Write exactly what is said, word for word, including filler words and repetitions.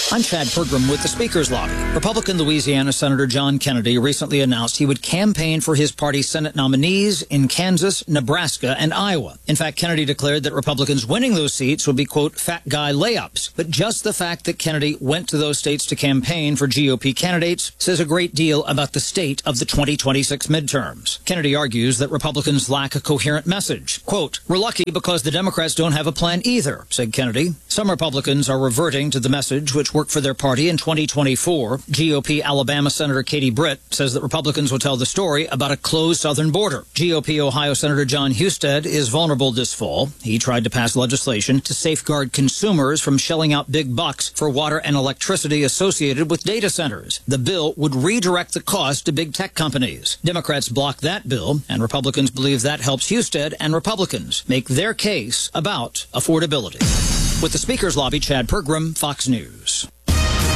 I'm Chad Pergram with the Speaker's Lobby. Republican Louisiana Senator John Kennedy recently announced he would campaign for his party's Senate nominees in Kansas, Nebraska, and Iowa. In fact, Kennedy declared that Republicans winning those seats would be, quote, fat guy layups. But just the fact that Kennedy went to those states to campaign for G O P candidates says a great deal about the state of the twenty twenty-six midterms. Kennedy argues that Republicans lack a coherent message. Quote, we're lucky because the Democrats don't have a plan either, said Kennedy. Some Republicans are reverting to the message which worked for their party in twenty twenty-four. G O P Alabama Senator Katie Britt says that Republicans will tell the story about a closed southern border. G O P Ohio Senator John Husted is vulnerable this fall. He tried to pass legislation to safeguard consumers from shelling out big bucks for water and electricity associated with data centers. The bill would redirect the cost to big tech companies. Democrats blocked that bill, and Republicans believe that helps Husted and Republicans make their case about affordability. With the Speaker's Lobby, Chad Pergram, Fox News.